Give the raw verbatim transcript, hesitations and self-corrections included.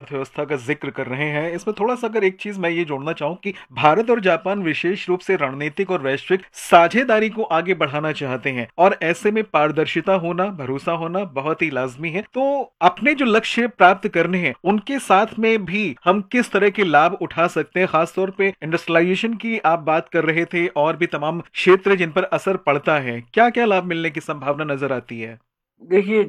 अर्थव्यवस्था का ज़िक्र कर रहे हैं, इसमें थोड़ा-सा अगर एक चीज़ मैं ये जोड़ना चाहूँ कि भारत और जापान विशेष रूप से रणनीतिक और वैश्विक साझेदारी को आगे बढ़ाना चाहते हैं और ऐसे में पारदर्शिता होना, भरोसा होना बहुत ही लाज़मी है। तो अपने जो लक्ष्य प्राप्त करने हैं, उनके साथ में भी हम किस तरह के लाभ उठा सकते हैं? ख़ास तौर पे इंडस्ट्रियलाइज़ेशन की आप बात कर रहे थे और भी तमाम क्षेत्र जिन पर असर पड़ता है। क्या-क्या लाभ मिलने की संभावना नज़र आती है? देखिए